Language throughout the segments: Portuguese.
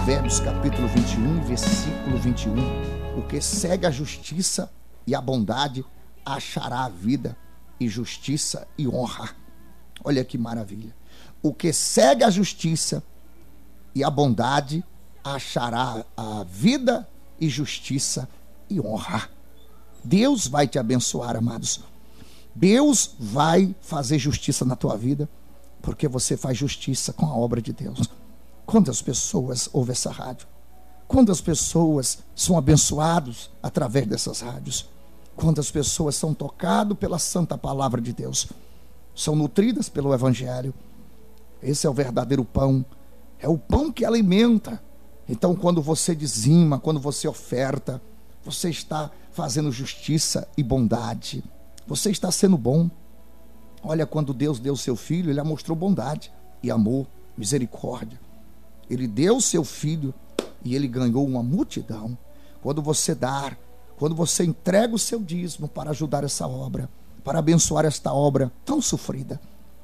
Provérbios capítulo 21, versículo 21. O que segue a justiça e a bondade achará a vida, e justiça e honra. Olha que maravilha. O que segue a justiça e a bondade achará a vida e justiça e honra. Deus vai te abençoar, amados. Deus vai fazer justiça na tua vida, porque você faz justiça com a obra de Deus. Quantas pessoas ouvem essa rádio? Quantas pessoas são abençoados através dessas rádios? Quantas pessoas são tocadas pela santa palavra de Deus? São nutridas pelo Evangelho. Esse é o verdadeiro pão. É o pão que alimenta. Então, quando você dizima, quando você oferta, você está fazendo justiça e bondade. Você está sendo bom. Olha, quando Deus deu o seu filho, Ele mostrou bondade e amor, misericórdia. Ele deu o seu filho e Ele ganhou uma multidão. Quando você dar, quando você entrega o seu dízimo para ajudar essa obra, para abençoar esta obra tão sofrida,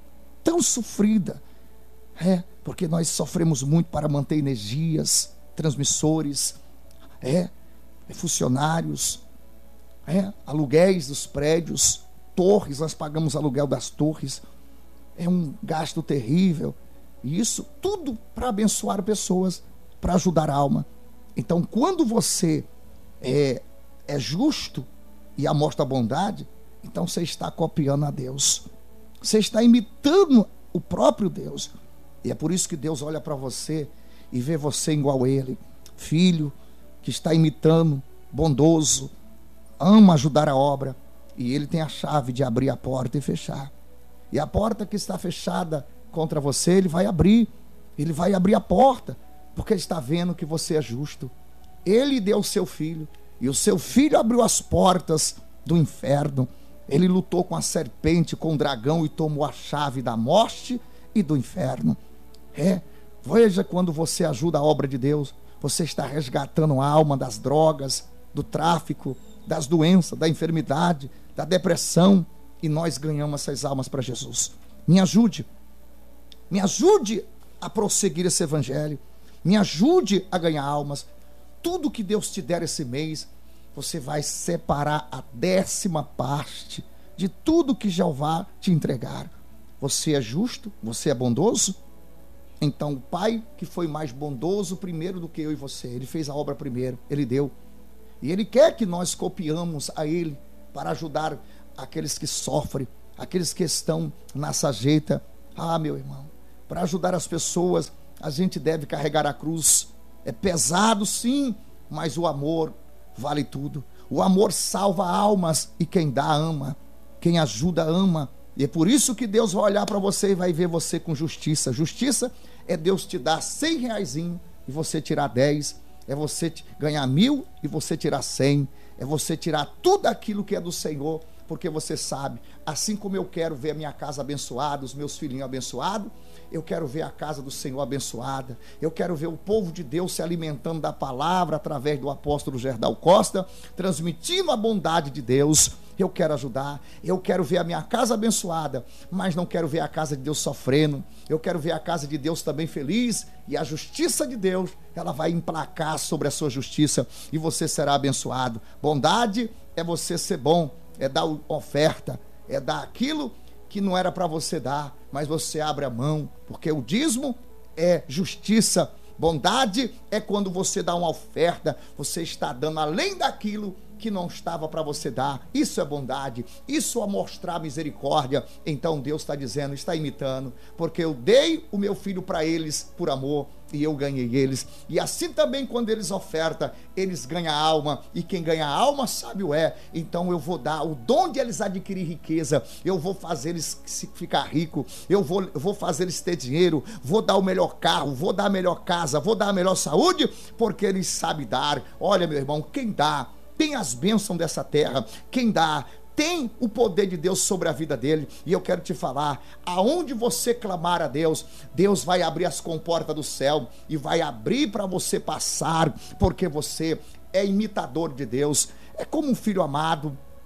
porque nós sofremos muito para manter energias, transmissores, funcionários, aluguéis dos prédios, torres, nós pagamos aluguel das torres, é um gasto terrível, e isso tudo para abençoar pessoas, para ajudar a alma. Então, quando você é justo e mostra a bondade, então você está copiando a Deus, você está imitando o próprio Deus, e é por isso que Deus olha para você e vê você igual a Ele, filho que está imitando, bondoso, ama ajudar a obra, e Ele tem a chave de abrir a porta e fechar. E a porta que está fechada contra você, Ele vai abrir a porta, porque Ele está vendo que você é justo. Ele deu o seu filho, e o seu filho abriu as portas do inferno. Ele lutou com a serpente, com o dragão, e tomou a chave da morte e do inferno. Veja, quando você ajuda a obra de Deus, você está resgatando a alma das drogas, do tráfico, das doenças, da enfermidade, da depressão, e nós ganhamos essas almas para Jesus. Me ajude a prosseguir esse evangelho, me ajude a ganhar almas. Tudo que Deus te der esse mês, você vai separar a 10ª parte de tudo que Jeová te entregar. Você é justo? Você é bondoso? Então o Pai, que foi mais bondoso primeiro do que eu e você, Ele fez a obra primeiro, Ele deu. E Ele quer que nós copiamos a Ele para ajudar aqueles que sofrem, aqueles que estão na sarjeta. Meu irmão, para ajudar as pessoas, a gente deve carregar a cruz. É pesado sim, mas o amor vale tudo. O amor salva almas, e quem dá ama, quem ajuda ama. E é por isso que Deus vai olhar para você e vai ver você com justiça. Justiça é Deus te dar 100 reaisinho e você tirar 10. É você ganhar 1000 e você tirar 100. É você tirar tudo aquilo que é do Senhor, porque você sabe, assim como eu quero ver a minha casa abençoada, os meus filhinhos abençoados, eu quero ver a casa do Senhor abençoada. Eu quero ver o povo de Deus se alimentando da palavra através do apóstolo Gerdau Costa, transmitindo a bondade de Deus. Eu quero ajudar, eu quero ver a minha casa abençoada, mas não quero ver a casa de Deus sofrendo. Eu quero ver a casa de Deus também feliz, e a justiça de Deus, ela vai emplacar sobre a sua justiça, e você será abençoado. Bondade é você ser bom, é dar oferta, é dar aquilo que não era para você dar, mas você abre a mão, porque o dízimo é justiça. Bondade é quando você dá uma oferta, você está dando além daquilo que não estava para você dar. Isso é bondade, isso é mostrar misericórdia. Então Deus está dizendo, está imitando, porque eu dei o meu filho para eles por amor, e eu ganhei eles. E assim também, quando eles ofertam, eles ganham a alma, e quem ganha a alma sabe o é. Então eu vou dar o dom de eles adquirir riqueza, eu vou fazer eles ficar rico, eu vou fazer eles ter dinheiro, vou dar o melhor carro, vou dar a melhor casa, vou dar a melhor saúde, porque eles sabem dar. Olha, meu irmão, quem dá tem as bênçãos dessa terra. Quem dá tem o poder de Deus sobre a vida dele. E eu quero te falar, aonde você clamar a Deus, Deus vai abrir as comportas do céu e vai abrir para você passar, porque você é imitador de Deus. É como um filho amado.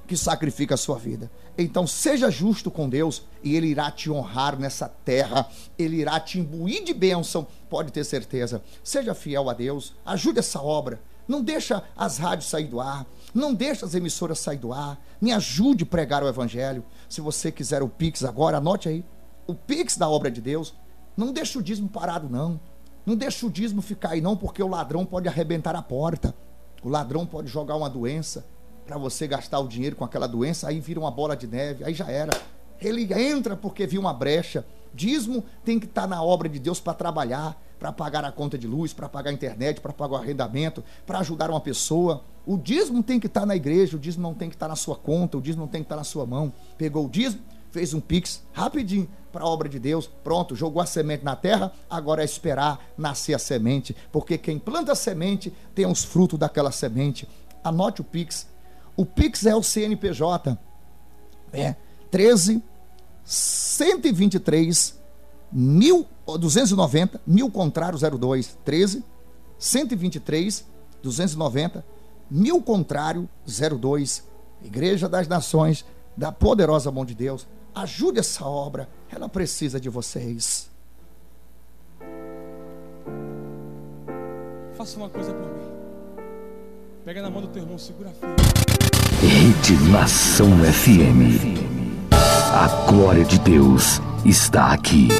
que sacrifica a sua vida. Então seja justo com Deus e Ele irá te honrar nessa terra, Ele irá te imbuir de bênção, pode ter certeza. Seja fiel a Deus, ajude essa obra, não deixa as rádios sair do ar, não deixa as emissoras sair do ar, me ajude a pregar o Evangelho. Se você quiser o Pix agora, anote aí, o Pix da obra de Deus. Não deixa o dízimo parado não, não deixa o dízimo ficar aí não, porque o ladrão pode arrebentar a porta, o ladrão pode jogar uma doença, para você gastar o dinheiro com aquela doença, aí vira uma bola de neve, aí já era. Ele entra porque viu uma brecha. Dízimo tem que estar na obra de Deus para trabalhar, para pagar a conta de luz, para pagar a internet, para pagar o arrendamento, para ajudar uma pessoa. O dízimo tem que estar na igreja, o dízimo não tem que estar na sua conta, o dízimo não tem que estar na sua mão. Pegou o dízimo, fez um Pix rapidinho para a obra de Deus, pronto, jogou a semente na terra, agora é esperar nascer a semente, porque quem planta a semente tem os frutos daquela semente. Anote o Pix. O Pix é o CNPJ, 13 123 290 1000 contrário 02, 13 123 290 1000 contrário 02, Igreja das Nações, da poderosa mão de Deus. Ajude essa obra, ela precisa de vocês. Faça uma coisa por mim. Pega na mão do teu irmão, segura firme. Rede Nação FM. A glória de Deus está aqui.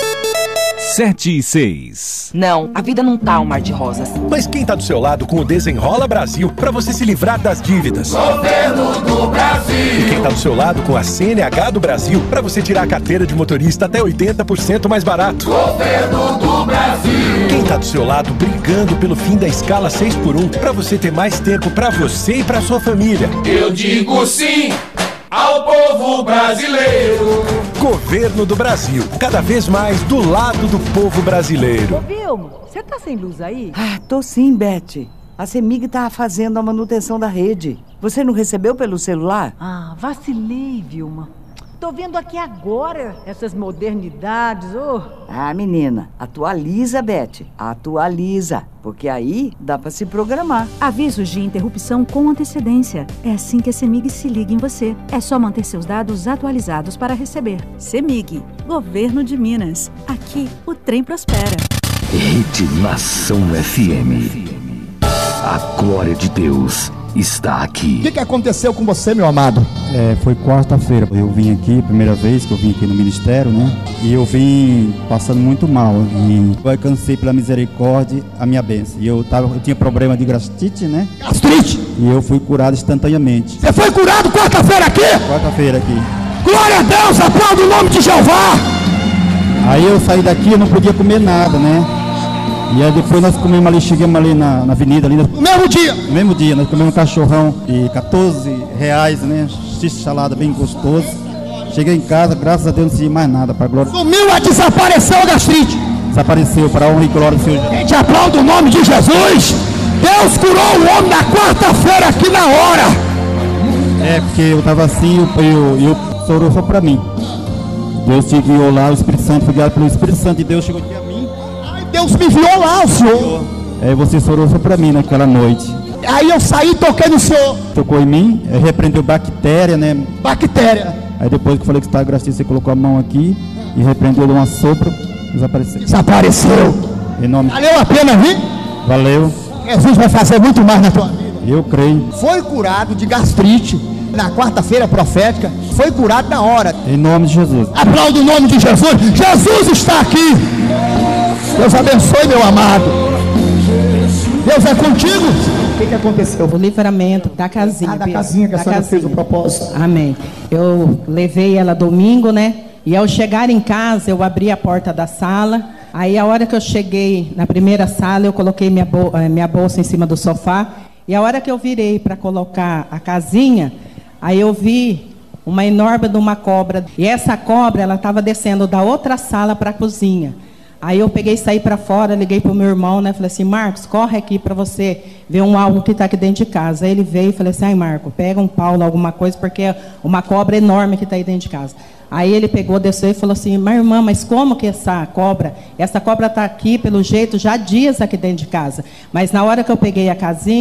7:06. Não, a vida não tá um mar de rosas. Mas quem tá do seu lado com o Desenrola Brasil para você se livrar das dívidas? Governo do Brasil. E quem tá do seu lado com a CNH do Brasil para você tirar a carteira de motorista até 80% mais barato? Governo do Brasil. Quem tá do seu lado brigando pelo fim da escala 6x1 para você ter mais tempo para você e para sua família? Eu digo sim ao povo brasileiro. Governo do Brasil, cada vez mais do lado do povo brasileiro. Ô Vilmo, você tá sem luz aí? Tô sim, Beth. A CEMIG tá fazendo a manutenção da rede. Você não recebeu pelo celular? Vacilei, Vilma. Tô vendo aqui agora essas modernidades, Menina, atualiza, Beth. Atualiza, porque aí dá pra se programar. Avisos de interrupção com antecedência. É assim que a CEMIG se liga em você. É só manter seus dados atualizados para receber. CEMIG, Governo de Minas. Aqui o trem prospera. Rede Nação FM. A glória de Deus está aqui. O que aconteceu com você, meu amado? Foi quarta-feira. Eu vim aqui, primeira vez que eu vim aqui no ministério, né? E eu vim passando muito mal. E eu alcancei pela misericórdia a minha bênção. E eu tinha problema de gastrite, né? Gastrite? E eu fui curado instantaneamente. Você foi curado quarta-feira aqui? Quarta-feira aqui. Glória a Deus, aplauda o nome de Jeová. Aí eu saí daqui, eu não podia comer nada, né? E aí depois nós comemos ali, chegamos ali na avenida ali. No mesmo dia? No mesmo dia, nós comemos um cachorrão de R$14, né? X-salada bem gostoso. Cheguei em casa, graças a Deus não senti mais nada, para glória. Sumiu, desapareceu a gastrite. Desapareceu, para a honra e glória do Senhor. Gente, aplauda o nome de Jesus. Deus curou o homem na quarta-feira aqui na hora. Porque eu estava assim, eu orou só para mim. Deus te guiou lá, o Espírito Santo, foi guiado pelo Espírito Santo, e Deus chegou aqui a mim. Deus me enviou lá, o senhor. Você orou só pra mim naquela noite. Aí eu saí e toquei no senhor. Tocou em mim, repreendeu bactéria, né? Bactéria. Aí depois que eu falei que estava gastrite, você colocou a mão aqui e repreendeu de uma sopro, desapareceu. Desapareceu. Em nome... Valeu a pena vir? Valeu. Jesus vai fazer muito mais na tua vida. Eu creio. Foi curado de gastrite na quarta-feira profética. Foi curado na hora. Em nome de Jesus. Aplauda o nome de Jesus. Jesus está aqui. Deus abençoe, meu amado. Deus é contigo. O que aconteceu? O livramento da casinha. Da casinha que a senhora fez o propósito. Amém. Eu levei ela domingo, né? E ao chegar em casa, eu abri a porta da sala. Aí a hora que eu cheguei na primeira sala, eu coloquei minha bolsa em cima do sofá. E a hora que eu virei para colocar a casinha, aí eu vi uma enorme de uma cobra. E essa cobra, ela estava descendo da outra sala para a cozinha. Aí eu peguei e saí para fora, liguei para o meu irmão, né? Falei assim, Marcos, corre aqui para você ver algo que está aqui dentro de casa. Aí ele veio e falei assim, ai Marco, pega um Paulo, alguma coisa, porque é uma cobra enorme que está aí dentro de casa. Aí ele pegou, desceu e falou assim, minha irmã, mas como que essa cobra está aqui, pelo jeito, já há dias aqui dentro de casa. Mas na hora que eu peguei a casinha,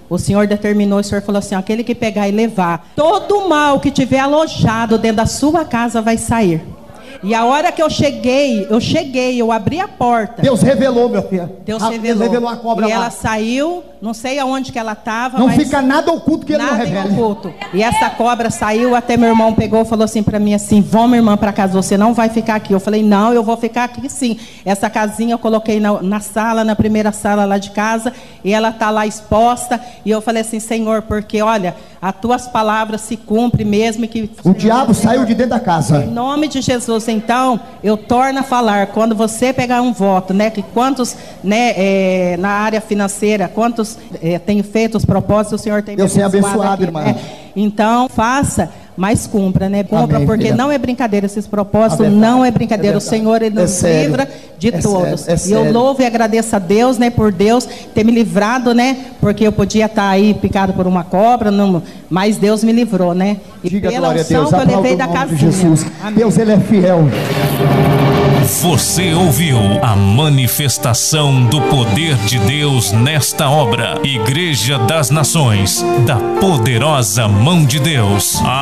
O Senhor determinou, o Senhor falou assim, aquele que pegar e levar, todo mal que tiver alojado dentro da sua casa vai sair. E a hora que eu cheguei, eu abri a porta. Deus revelou, meu filho. Deus revelou a cobra e lá. ela saiu, não sei aonde que ela estava. Não fica nada oculto que ele não revele. Nada oculto. E essa cobra saiu, até meu irmão pegou e falou assim para mim assim, vamos irmã para casa, você não vai ficar aqui. Eu falei, não, eu vou ficar aqui sim. Essa casinha eu coloquei na sala, na primeira sala lá de casa, e ela está lá exposta. E eu falei assim, Senhor, porque olha, as tuas palavras se cumprem mesmo que... O diabo saiu de dentro da casa. Em nome de Jesus, então, eu torno a falar, quando você pegar um voto, né, que quantos, né, na área financeira, quantos tem feito os propósitos, o Senhor tem Deus seja abençoado, aqui, irmã. Né? Então, faça, mas cumpra, né? Cumpra, Amém, porque filha. não é brincadeira esses propósitos, não é brincadeira. O Senhor, Ele nos livra de todos. E eu louvo e agradeço a Deus, né, por Deus ter me livrado, né? Porque eu podia estar aí picado por uma cobra, mas Deus me livrou, né? E diga pela glória a unção Deus, que eu levei da nome de casinha. Jesus. Deus, Ele é fiel. Você ouviu a manifestação do poder de Deus nesta obra. Igreja das Nações, da poderosa mão de Deus.